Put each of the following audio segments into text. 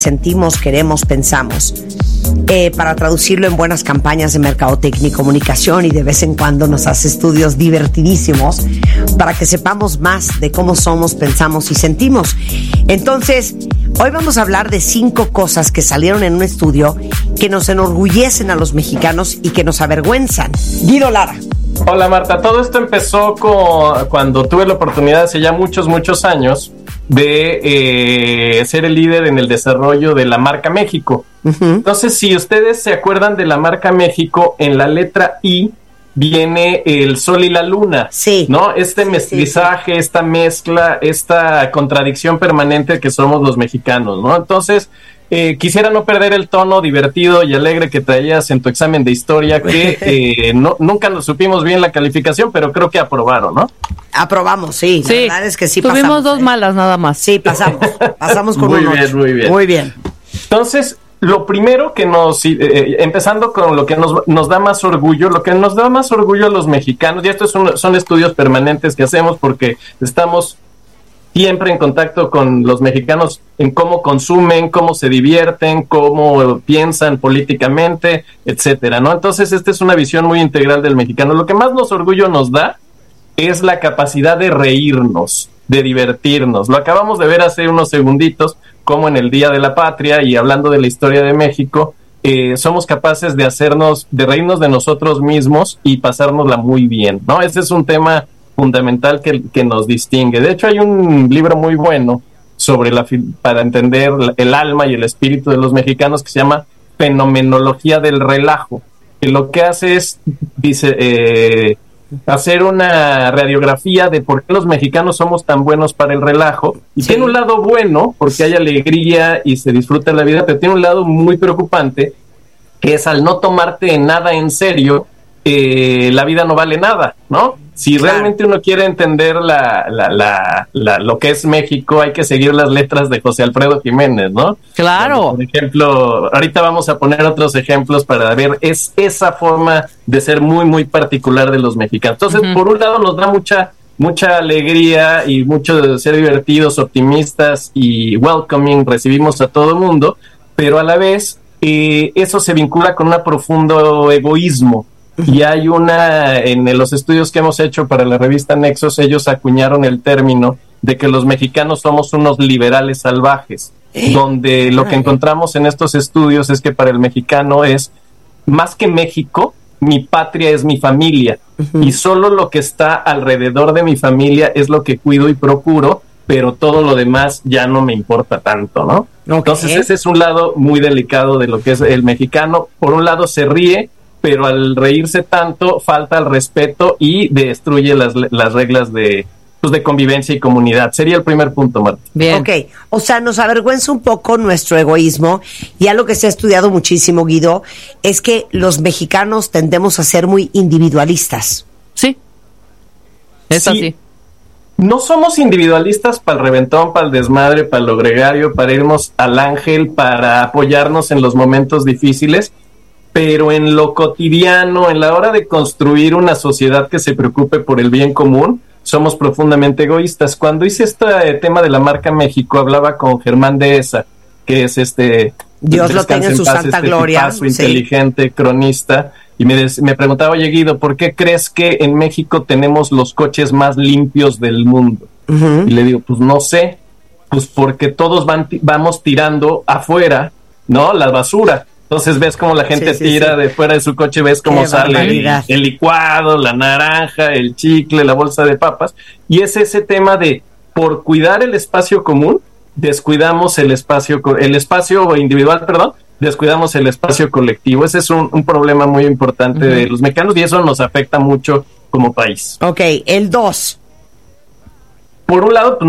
sentimos, queremos, pensamos. Para traducirlo en buenas campañas de mercadotecnia y comunicación, y de vez en cuando nos hace estudios divertidísimos para que sepamos más de cómo somos, pensamos y sentimos. Entonces, hoy vamos a hablar de 5 cosas que salieron en un estudio que nos enorgullecen a los mexicanos y que nos avergüenzan. Guido Lara. Hola Marta, todo esto empezó cuando tuve la oportunidad hace ya muchos años de ser el líder en el desarrollo de la marca México. Uh-huh. Entonces, si ustedes se acuerdan de la marca México, en la letra I viene el sol y la luna, sí, ¿no? Mestizaje, sí. Esta mezcla, esta contradicción permanente que somos los mexicanos, ¿no? Entonces, quisiera no perder el tono divertido y alegre que traías en tu examen de historia, que nunca nos supimos bien la calificación, pero creo que aprobaron, ¿no? Aprobamos, sí. La verdad es que sí tuvimos pasamos. Tuvimos 2 malas nada más. Sí, pasamos con muy un 8. Bien, muy bien. Muy bien. Entonces, lo primero que empezando con lo que nos da más orgullo, lo que nos da más orgullo a los mexicanos, y estos son estudios permanentes que hacemos porque estamos siempre en contacto con los mexicanos en cómo consumen, cómo se divierten, cómo piensan políticamente, etcétera, ¿no? Entonces, esta es una visión muy integral del mexicano. Lo que más orgullo nos da es la capacidad de reírnos, de divertirnos. Lo acabamos de ver hace unos segunditos, como en el Día de la Patria y hablando de la historia de México, somos capaces de reírnos de nosotros mismos y pasárnosla muy bien, ¿no? Ese es un tema fundamental que nos distingue. De hecho, hay un libro muy bueno para entender el alma y el espíritu de los mexicanos que se llama Fenomenología del Relajo, que lo que hace es, hacer una radiografía de por qué los mexicanos somos tan buenos para el relajo, y sí, tiene un lado bueno, porque hay alegría y se disfruta la vida, pero tiene un lado muy preocupante, que es al no tomarte nada en serio, la vida no vale nada, ¿no? Si claro, realmente uno quiere entender lo que es México, hay que seguir las letras de José Alfredo Jiménez, ¿no? Claro. Por ejemplo, ahorita vamos a poner otros ejemplos para ver esa forma de ser muy, muy particular de los mexicanos. Entonces, uh-huh, por un lado nos da mucha alegría y mucho de ser divertidos, optimistas y welcoming, recibimos a todo el mundo, pero a la vez eso se vincula con un profundo egoísmo. Y hay en los estudios que hemos hecho para la revista Nexos, ellos acuñaron el término de que los mexicanos somos unos liberales salvajes, donde lo que encontramos en estos estudios es que para el mexicano es, más que México, mi patria es mi familia, uh-huh, y solo lo que está alrededor de mi familia es lo que cuido y procuro, pero todo lo demás ya no me importa tanto, ¿no? Okay. Entonces ese es un lado muy delicado de lo que es el mexicano. Por un lado se ríe, pero al reírse tanto falta el respeto y destruye las reglas de convivencia y comunidad. Sería el primer punto, Marta. Bien. Ok, o sea, nos avergüenza un poco nuestro egoísmo, y algo que se ha estudiado muchísimo, Guido, es que los mexicanos tendemos a ser muy individualistas. Sí, es así. No somos individualistas para el reventón, para el desmadre, para lo gregario, para irnos al ángel, para apoyarnos en los momentos difíciles, pero en lo cotidiano, en la hora de construir una sociedad que se preocupe por el bien común, somos profundamente egoístas. Cuando hice este tema de la marca México, hablaba con Germán Dehesa, que es Dios lo tenga en su santa gloria, tipazo, inteligente, cronista, y me preguntaba, oye Guido, ¿por qué crees que en México tenemos los coches más limpios del mundo? Uh-huh. Y le digo, pues no sé, pues porque todos vamos tirando afuera, ¿no? La basura. Entonces ves cómo la gente tira de fuera de su coche, ves cómo sale el licuado, la naranja, el chicle, la bolsa de papas, y es ese tema de, por cuidar el espacio común, descuidamos el espacio individual, descuidamos el espacio colectivo. Ese es un problema muy importante, uh-huh, de los mexicanos, y eso nos afecta mucho como país. Ok, el 2. Por un lado,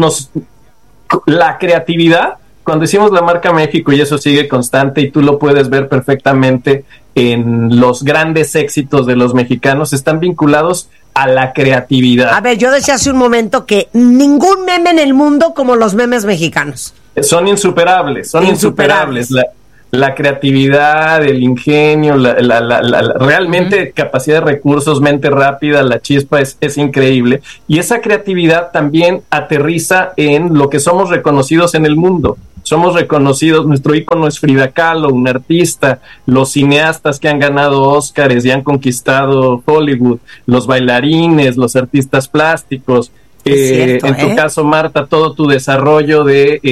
la creatividad. Cuando hicimos la marca México, y eso sigue constante, y tú lo puedes ver perfectamente en los grandes éxitos de los mexicanos, están vinculados a la creatividad. A ver, yo decía hace un momento que ningún meme en el mundo como los memes mexicanos. Son insuperables, la creatividad, el ingenio, realmente capacidad de recursos, mente rápida, la chispa es increíble. Y esa creatividad también aterriza en lo que somos reconocidos en el mundo. Somos reconocidos, nuestro ícono es Frida Kahlo, un artista, los cineastas que han ganado Óscares y han conquistado Hollywood, los bailarines, los artistas plásticos. Cierto, en tu caso, Marta, todo tu desarrollo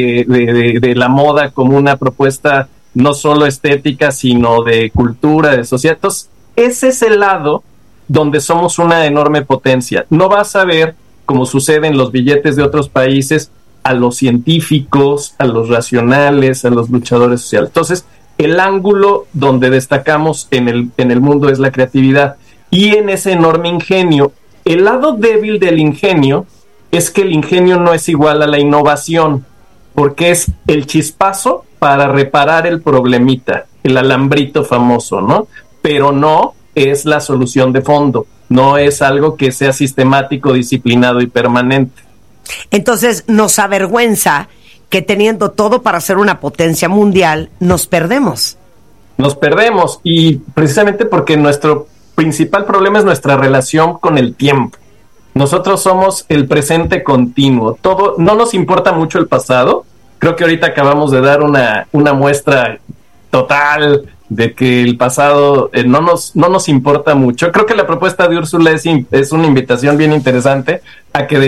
de la moda como una propuesta no solo estética, sino de cultura, de sociedad. Entonces, ese es el lado donde somos una enorme potencia. No vas a ver, como sucede en los billetes de otros países, a los científicos, a los racionales, a los luchadores sociales. Entonces, el ángulo donde destacamos en el mundo es la creatividad. Y en ese enorme ingenio, el lado débil del ingenio es que el ingenio no es igual a la innovación, porque es el chispazo para reparar el problemita, el alambrito famoso, ¿no? Pero no es la solución de fondo, no es algo que sea sistemático, disciplinado y permanente. Entonces nos avergüenza que teniendo todo para ser una potencia mundial, nos perdemos. Nos perdemos, y precisamente porque nuestro principal problema es nuestra relación con el tiempo. Nosotros somos el presente continuo. Todo, no nos importa mucho el pasado. Creo que ahorita acabamos de dar una muestra total de que el pasado no nos importa mucho. Creo que la propuesta de Úrsula es una invitación bien interesante a que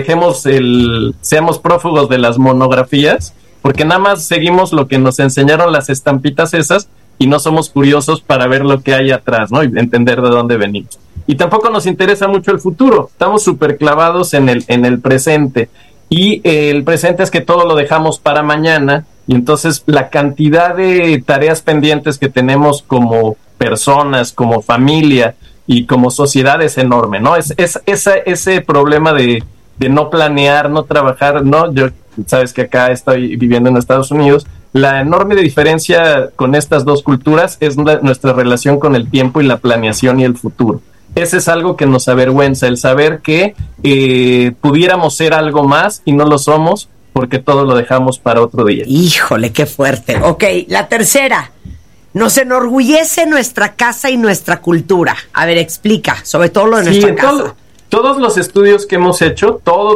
seamos prófugos de las monografías, porque nada más seguimos lo que nos enseñaron las estampitas esas y no somos curiosos para ver lo que hay atrás, ¿no? Y entender de dónde venimos. Y tampoco nos interesa mucho el futuro. Estamos súper clavados en el presente. Y el presente es que todo lo dejamos para mañana, y entonces la cantidad de tareas pendientes que tenemos como personas, como familia y como sociedad es enorme, ¿no? Ese problema de no planear, no trabajar, ¿no? Yo, sabes que acá estoy viviendo en Estados Unidos. La enorme diferencia con estas dos culturas es nuestra relación con el tiempo y la planeación y el futuro. Ese es algo que nos avergüenza, el saber que pudiéramos ser algo más y no lo somos porque todo lo dejamos para otro día. Híjole, qué fuerte. Ok, la tercera. Nos enorgullece nuestra casa y nuestra cultura. A ver, explica, sobre todo lo de nuestra casa. Todos los estudios que hemos hecho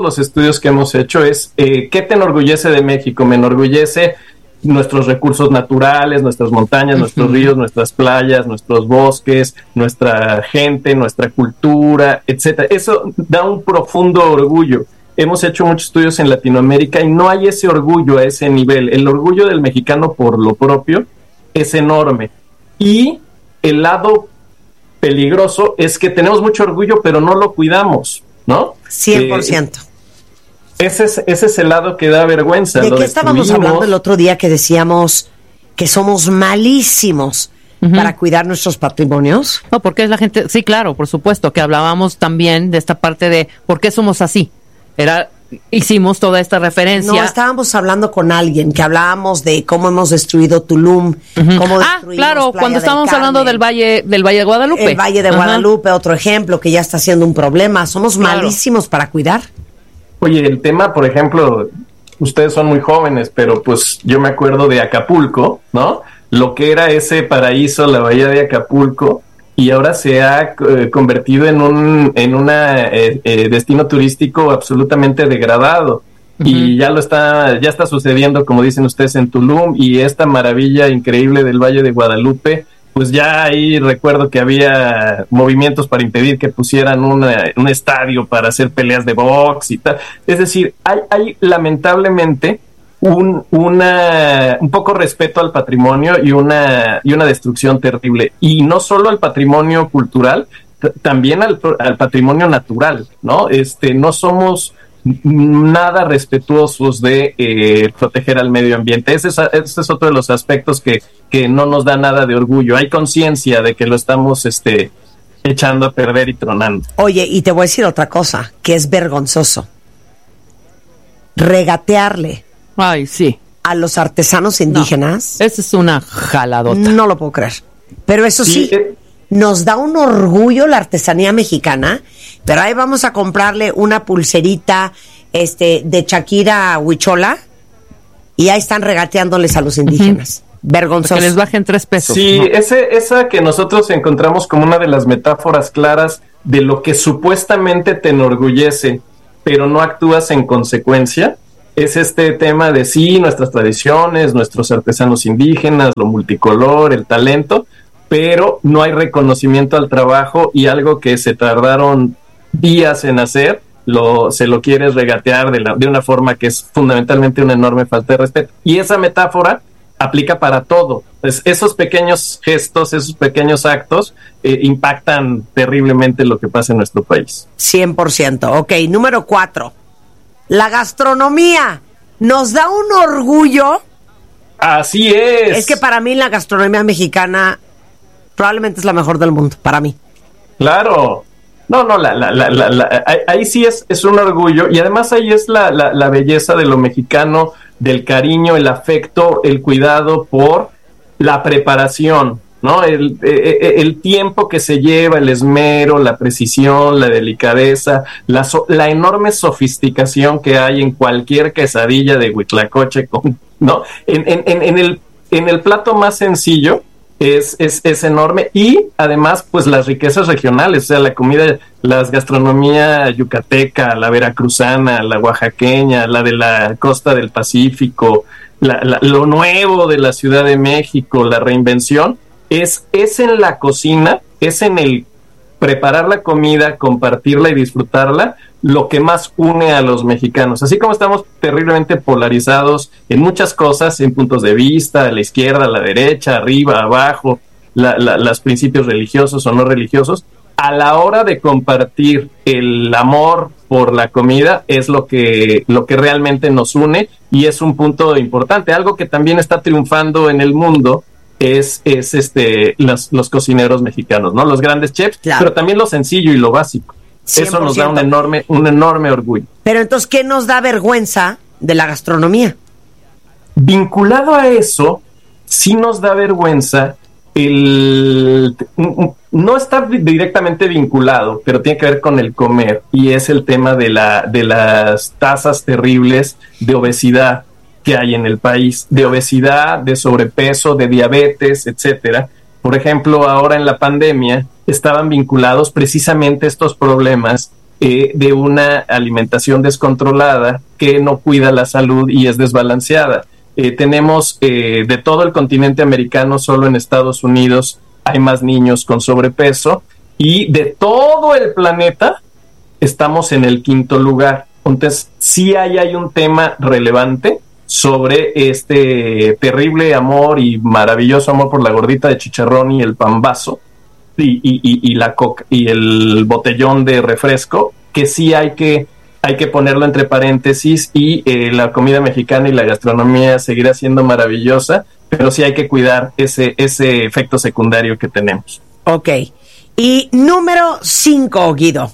es ¿qué te enorgullece de México? Me enorgullece nuestros recursos naturales, nuestras montañas, nuestros ríos, nuestras playas, nuestros bosques, nuestra gente, nuestra cultura, etcétera. Eso da un profundo orgullo. Hemos hecho muchos estudios en Latinoamérica y no hay ese orgullo a ese nivel. El orgullo del mexicano por lo propio es enorme. Y el lado peligroso es que tenemos mucho orgullo, pero no lo cuidamos, ¿no? 100%. Ese es el lado que da vergüenza. ¿De qué estábamos hablando el otro día que decíamos que somos malísimos para cuidar nuestros patrimonios? No, porque es la gente, sí, claro, por supuesto, que hablábamos también de esta parte de por qué somos así. Hicimos toda esta referencia. No, estábamos hablando con alguien que hablábamos de cómo hemos destruido Tulum, cómo destruimos claro, Playa cuando estábamos hablando del Valle de Guadalupe. El Valle de Guadalupe, otro ejemplo que ya está siendo un problema. Somos malísimos para cuidar. Oye, el tema, por ejemplo, ustedes son muy jóvenes, pero pues yo me acuerdo de Acapulco, ¿no? Lo que era ese paraíso, la bahía de Acapulco, y ahora se ha convertido en un destino turístico absolutamente degradado. Y ya está sucediendo, como dicen ustedes, en Tulum, y esta maravilla increíble del Valle de Guadalupe, pues ya ahí recuerdo que había movimientos para impedir que pusieran un estadio para hacer peleas de box y tal. Es decir, hay lamentablemente un poco respeto al patrimonio y una destrucción terrible. Y no solo al patrimonio cultural, también al patrimonio natural, ¿no? No somos nada respetuosos de proteger al medio ambiente. Ese es otro de los aspectos que no nos da nada de orgullo. Hay conciencia de que lo estamos echando a perder y tronando. Oye, y te voy a decir otra cosa, que es vergonzoso. Regatearle a los artesanos indígenas. Esa es una jaladota. No lo puedo creer. Pero eso sí, nos da un orgullo la artesanía mexicana, pero ahí vamos a comprarle una pulserita de Shakira Huichola y ahí están regateándoles a los indígenas. vergonzoso. Que les bajen 3 pesos. Sí, ¿no? esa que nosotros encontramos como una de las metáforas claras de lo que supuestamente te enorgullece, pero no actúas en consecuencia, es este tema de sí, nuestras tradiciones, nuestros artesanos indígenas, lo multicolor, el talento, pero no hay reconocimiento al trabajo y algo que se tardaron días en hacer, se lo quieres regatear de una forma que es fundamentalmente una enorme falta de respeto. Y esa metáfora aplica para todo. Pues esos pequeños gestos, esos pequeños actos impactan terriblemente lo que pasa en nuestro país. 100%. Ok, número 4. La gastronomía nos da un orgullo. Así es. Es que para mí la gastronomía mexicana probablemente es la mejor del mundo, para mí. Claro. No, ahí sí es un orgullo, y además ahí es la belleza de lo mexicano, del cariño, el afecto, el cuidado por la preparación, ¿no? El tiempo que se lleva, el esmero, la precisión, la delicadeza, la enorme sofisticación que hay en cualquier quesadilla de huitlacoche, ¿no? En el plato más sencillo es enorme, y además pues las riquezas regionales, o sea, la comida, la gastronomía yucateca, la veracruzana, la oaxaqueña, la de la costa del Pacífico, lo nuevo de la Ciudad de México, la reinvención, es en la cocina, es en el preparar la comida, compartirla y disfrutarla, lo que más une a los mexicanos. Así como estamos terriblemente polarizados en muchas cosas, en puntos de vista, a la izquierda, a la derecha, arriba, abajo, los principios religiosos o no religiosos, a la hora de compartir el amor por la comida es lo que realmente nos une, y es un punto importante. Algo que también está triunfando en el mundo es los cocineros mexicanos, ¿no? Los grandes chefs, claro, pero también lo sencillo y lo básico. 100%. Eso nos da un enorme orgullo. Pero entonces, ¿qué nos da vergüenza de la gastronomía? Vinculado a eso, sí nos da vergüenza no está directamente vinculado, pero tiene que ver con el comer, y es el tema de las tasas terribles de obesidad que hay en el país, de obesidad, de sobrepeso, de diabetes, etcétera. Por ejemplo, ahora en la pandemia estaban vinculados precisamente estos problemas de una alimentación descontrolada que no cuida la salud y es desbalanceada. Tenemos de todo el continente americano, solo en Estados Unidos hay más niños con sobrepeso, y de todo el planeta estamos en el 5º lugar. Entonces, sí hay un tema relevante sobre este terrible amor y maravilloso amor por la gordita de chicharrón y el pambazo y la coca y el botellón de refresco, que sí hay que ponerlo entre paréntesis, y la comida mexicana y la gastronomía seguirá siendo maravillosa, pero sí hay que cuidar ese efecto secundario que tenemos. Ok. Y número 5, Guido.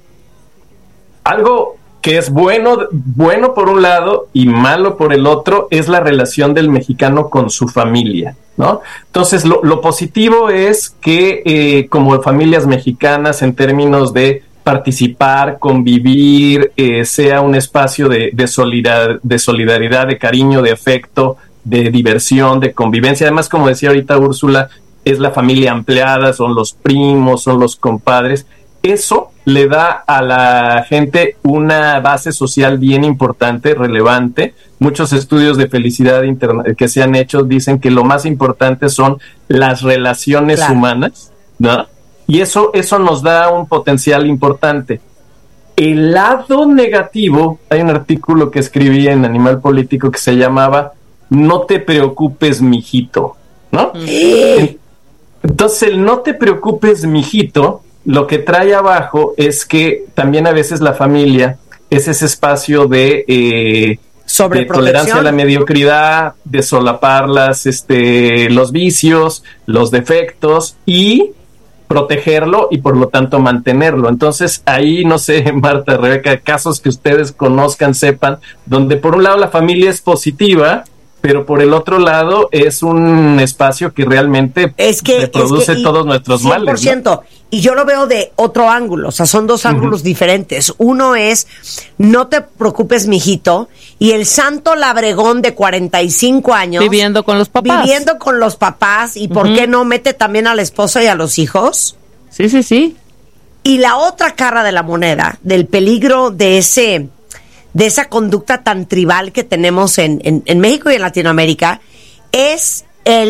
Algo que es bueno por un lado y malo por el otro es la relación del mexicano con su familia, ¿no? Entonces, lo positivo es que como familias mexicanas, en términos de participar, convivir, sea un espacio de solidaridad, de cariño, de afecto, de diversión, de convivencia. Además, como decía ahorita Úrsula, es la familia ampliada, son los primos, son los compadres. Eso le da a la gente una base social bien importante, relevante. Muchos estudios de felicidad que se han hecho dicen que lo más importante son las relaciones humanas, ¿no? Y eso nos da un potencial importante. El lado negativo, hay un artículo que escribí en Animal Político que se llamaba "No te preocupes, mijito", ¿no? Entonces, el "no te preocupes, mijito", lo que trae abajo es que también a veces la familia es ese espacio de tolerancia a la mediocridad, de solapar los vicios, los defectos, y protegerlo y por lo tanto mantenerlo. Entonces ahí, no sé, Marta, Rebeca, casos que ustedes conozcan, sepan, donde por un lado la familia es positiva, pero por el otro lado es un espacio que realmente reproduce todos nuestros 100%, males, ¿no? Y yo lo veo de otro ángulo, o sea, son dos ángulos diferentes. Uno es, no te preocupes, mijito, y el santo labregón de 45 años... Viviendo con los papás. ¿Y por qué no mete también a la esposa y a los hijos? Sí. Y la otra cara de la moneda, del peligro de esa conducta tan tribal que tenemos en México y en Latinoamérica, es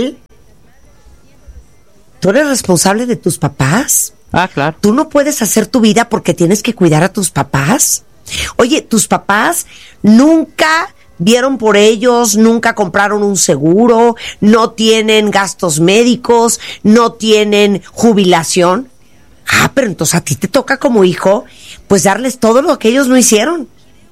¿tú eres responsable de tus papás? Ah, claro. ¿Tú no puedes hacer tu vida porque tienes que cuidar a tus papás? Oye, tus papás nunca vieron por ellos, nunca compraron un seguro, no tienen gastos médicos, no tienen jubilación. Ah, pero entonces a ti te toca como hijo, pues darles todo lo que ellos no hicieron.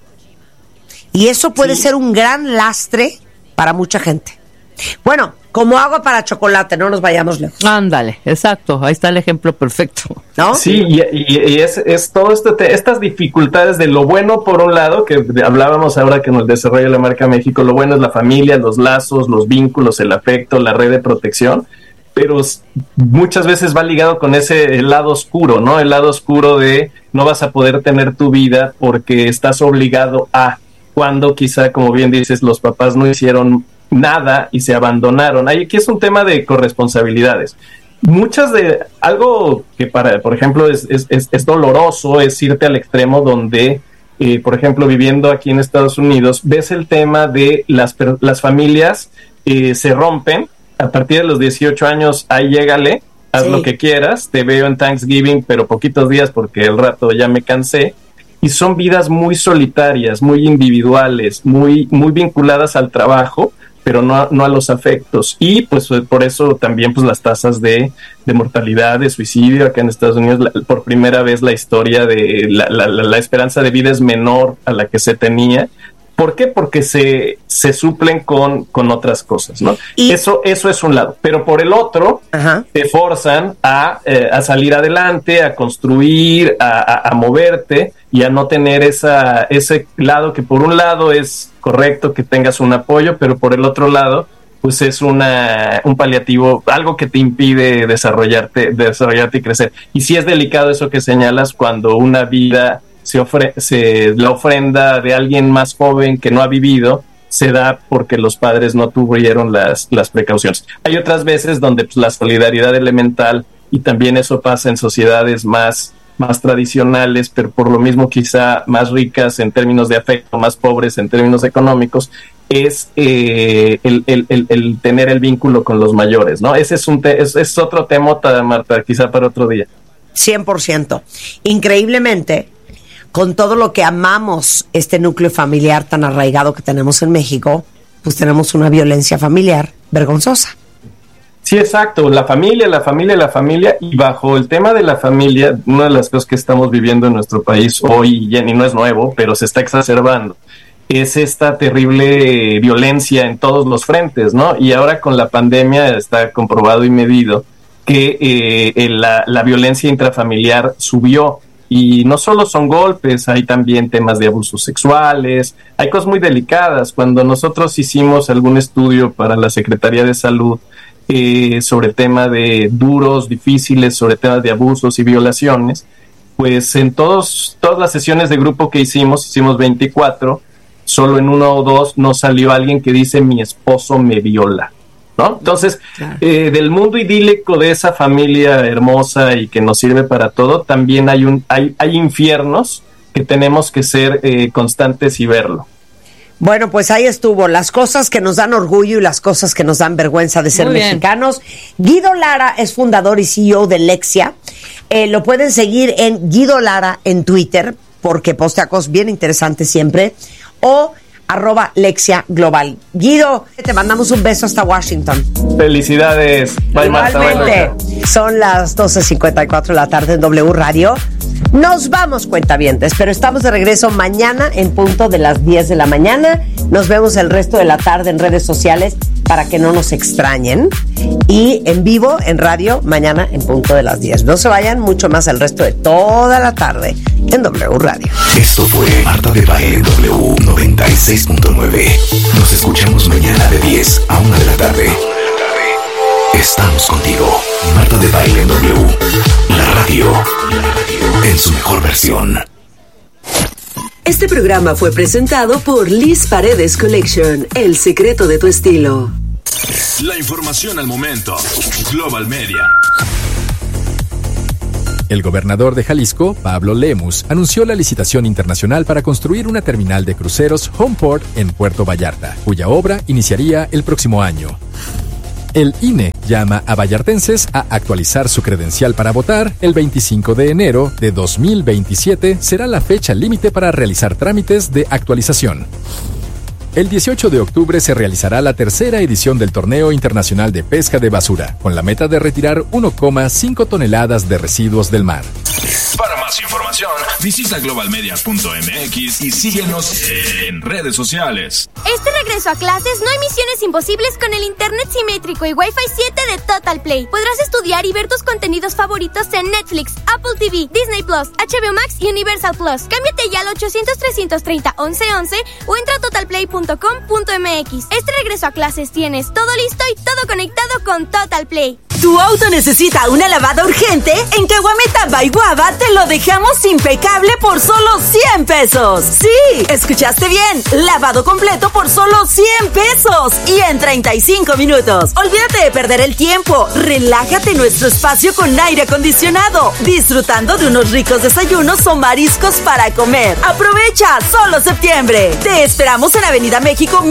Y eso puede ser un gran lastre para mucha gente. Bueno, como agua para chocolate, no nos vayamos lejos. Ándale, exacto, ahí está el ejemplo perfecto, ¿no? Sí, y es todo estas dificultades de lo bueno por un lado, que hablábamos ahora que en el desarrollo de la marca México, lo bueno es la familia, los lazos, los vínculos, el afecto, la red de protección, pero muchas veces va ligado con ese lado oscuro, ¿no? El lado oscuro de no vas a poder tener tu vida porque estás obligado a, cuando quizá, como bien dices, los papás no hicieron nada y se abandonaron. Aquí es un tema de corresponsabilidades. Muchas de algo que por ejemplo es doloroso es irte al extremo donde por ejemplo viviendo aquí en Estados Unidos ves el tema de las familias se rompen a partir de los 18 años. Ahí llégale, haz lo que quieras, te veo en Thanksgiving pero poquitos días porque el rato ya me cansé. Y son vidas muy solitarias, muy individuales, muy vinculadas al trabajo, pero no a los afectos. Y pues por eso también pues las tasas de mortalidad, de suicidio acá en Estados Unidos, por primera vez la historia de la esperanza de vida es menor a la que se tenía. ¿Por qué? Porque se suplen con otras cosas, ¿no? Y eso es un lado. Pero por el otro, te forzan a salir adelante, a construir, a moverte y a no tener ese lado que por un lado es correcto que tengas un apoyo, pero por el otro lado, pues es un paliativo, algo que te impide desarrollarte y crecer. Y sí es delicado eso que señalas cuando una vida la ofrenda de alguien más joven que no ha vivido se da porque los padres no tuvieron las precauciones. Hay otras veces donde pues, la solidaridad elemental, y también eso pasa en sociedades más tradicionales, pero por lo mismo quizá más ricas en términos de afecto, más pobres en términos económicos, es el tener el vínculo con los mayores, ¿no? Ese es otro tema, Marta, quizá para otro día. 100%. Increíblemente, con todo lo que amamos este núcleo familiar tan arraigado que tenemos en México, pues tenemos una violencia familiar vergonzosa. Sí, exacto, la familia, y bajo el tema de la familia, una de las cosas que estamos viviendo en nuestro país hoy, y no es nuevo, pero se está exacerbando, es esta terrible violencia en todos los frentes, ¿no? Y ahora con la pandemia está comprobado y medido que la violencia intrafamiliar subió. Y no solo son golpes, hay también temas de abusos sexuales, hay cosas muy delicadas. Cuando nosotros hicimos algún estudio para la Secretaría de Salud sobre temas de duros, difíciles, sobre temas de abusos y violaciones, pues en todas las sesiones de grupo que hicimos 24, solo en 1 o 2 nos salió alguien que dice mi esposo me viola, ¿no? Entonces, claro. Del mundo idílico de esa familia hermosa y que nos sirve para todo, también hay infiernos que tenemos que ser constantes y verlo. Bueno, pues ahí estuvo, las cosas que nos dan orgullo y las cosas que nos dan vergüenza de ser mexicanos. Guido Lara es fundador y CEO de Lexia. Lo pueden seguir en Guido Lara en Twitter, porque postea cosas bien interesantes siempre, o @Lexia Global. Guido, te mandamos un beso hasta Washington. Felicidades. Bye, Marta. Son las 12:54 de la tarde en W Radio. Nos vamos, cuentavientes, pero estamos de regreso mañana en punto de las 10 de la mañana. Nos vemos el resto de la tarde en redes sociales para que no nos extrañen. Y en vivo, en radio, mañana en punto de las 10. No se vayan, mucho más el resto de toda la tarde en W Radio. Esto fue Marta de Baile W 96.9. Nos escuchamos mañana de 10 a 1 de la tarde. Estamos contigo. Marta de Baile en W. La radio en su mejor versión. Este programa fue presentado por Liz Paredes Collection, el secreto de tu estilo. La información al momento. Global Media. El gobernador de Jalisco, Pablo Lemus, anunció la licitación internacional para construir una terminal de cruceros Homeport en Puerto Vallarta, cuya obra iniciaría el próximo año. El INE llama a vallartenses a actualizar su credencial para votar. El 25 de enero de 2027 será la fecha límite para realizar trámites de actualización. El 18 de octubre se realizará la tercera edición del Torneo Internacional de Pesca de Basura, con la meta de retirar 1,5 toneladas de residuos del mar. Para más información, visita globalmedia.mx y síguenos en redes sociales. Este regreso a clases no hay misiones imposibles con el internet simétrico y Wi-Fi 7 de Total Play. Podrás estudiar y ver tus contenidos favoritos en Netflix, Apple TV, Disney Plus, HBO Max y Universal Plus. Cámbiate ya al 800-330-1111 o entra a totalplay.com.mx. Este regreso a clases tienes todo listo y todo conectado con Total Play. ¿Tu auto necesita una lavada urgente? En Caguamita by Guava te lo dejamos impecable por solo 100 pesos. Sí, escuchaste bien. Lavado completo por solo 100 pesos y en 35 minutos. Olvídate de perder el tiempo. Relájate en nuestro espacio con aire acondicionado, disfrutando de unos ricos desayunos o mariscos para comer. Aprovecha, solo septiembre. Te esperamos en Avenida México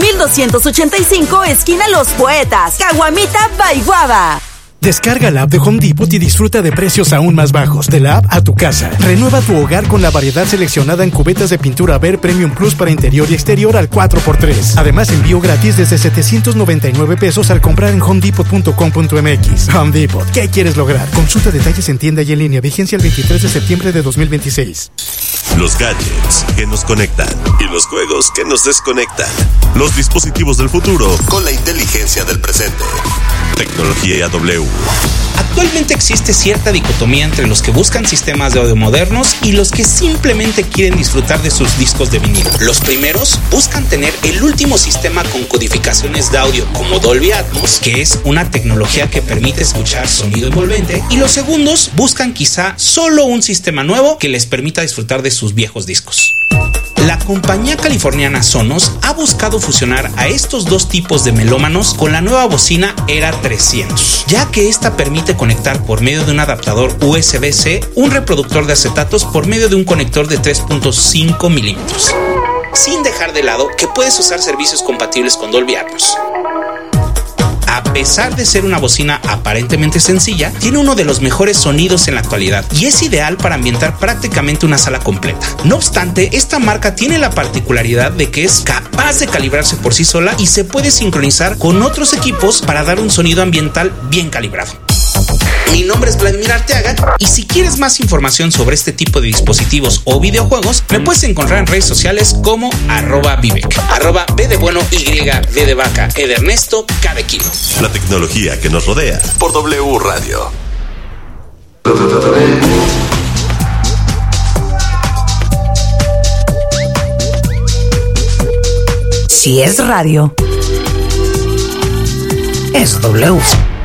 1285, esquina Los Poetas. Caguamita by Guava. Descarga la app de Home Depot y disfruta de precios aún más bajos. De la app a tu casa. Renueva tu hogar con la variedad seleccionada en cubetas de pintura Ver Premium Plus para interior y exterior al 4x3. Además, envío gratis desde 799 pesos al comprar en homedepot.com.mx. Home Depot, ¿qué quieres lograr? Consulta detalles en tienda y en línea. Vigencia el 23 de septiembre de 2026. Los gadgets que nos conectan y los juegos que nos desconectan. Los dispositivos del futuro con la inteligencia del presente. Tecnología W. Actualmente existe cierta dicotomía entre los que buscan sistemas de audio modernos y los que simplemente quieren disfrutar de sus discos de vinilo. Los primeros buscan tener el último sistema con codificaciones de audio como Dolby Atmos, que es una tecnología que permite escuchar sonido envolvente, y los segundos buscan quizá solo un sistema nuevo que les permita disfrutar de sus viejos discos. La compañía californiana Sonos ha buscado fusionar a estos dos tipos de melómanos con la nueva bocina Era 300, ya que esta permite conectar por medio de un adaptador USB-C un reproductor de acetatos por medio de un conector de 3.5 milímetros, sin dejar de lado que puedes usar servicios compatibles con Dolby Atmos. A pesar de ser una bocina aparentemente sencilla, tiene uno de los mejores sonidos en la actualidad y es ideal para ambientar prácticamente una sala completa. No obstante, esta marca tiene la particularidad de que es capaz de calibrarse por sí sola y se puede sincronizar con otros equipos para dar un sonido ambiental bien calibrado. Mi nombre es Vladimir Arteaga y si quieres más información sobre este tipo de dispositivos o videojuegos, me puedes encontrar en redes sociales como @Vivek, @B de bueno, Y, D de vaca, E de Ernesto, K de kilo. La tecnología que nos rodea por W Radio. Si es radio, es W.